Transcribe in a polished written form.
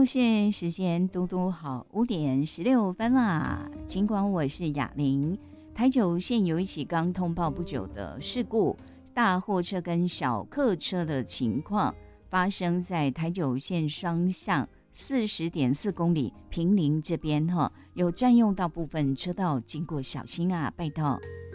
喽，现在时间嘟嘟好5:16啦。尽管我是雅玲，台九线有一起刚通报不久的事故，大货车跟小客车的情况发生在台九线双向40.4公里平林这边哈，有占用到部分车道，经过小心啊，拜托